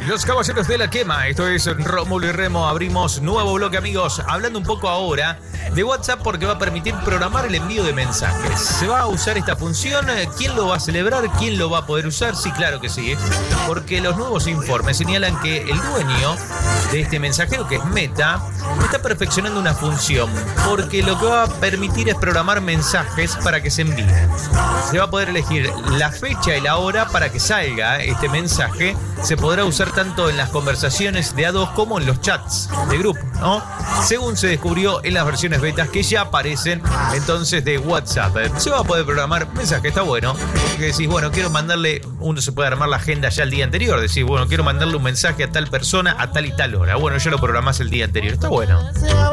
Los caballeros de la quema. Esto es Rómulo y Remo. Abrimos nuevo bloque, amigos. Hablando un poco ahora de WhatsApp porque va a permitir programar el envío de mensajes. ¿Se va a usar esta función? ¿Quién lo va a celebrar? ¿Quién lo va a poder usar? Sí, claro que sí. Porque los nuevos informes señalan que el dueño de este mensajero, que es Meta, está perfeccionando una función. Porque lo que va a permitir es programar mensajes para que se envíen. Se va a poder elegir la fecha y la hora para que salga este mensaje. Se podrá usar tanto en las conversaciones de A2 como en los chats de grupo, ¿no? Según se descubrió en las versiones betas que ya aparecen entonces de WhatsApp. Se va a poder programar mensajes, está bueno. Porque decís, bueno, quiero mandarle, uno se puede armar la agenda ya el día anterior. Decís, bueno, quiero mandarle un mensaje a tal persona a tal y tal hora. Bueno, ya lo programás el día anterior, está bueno.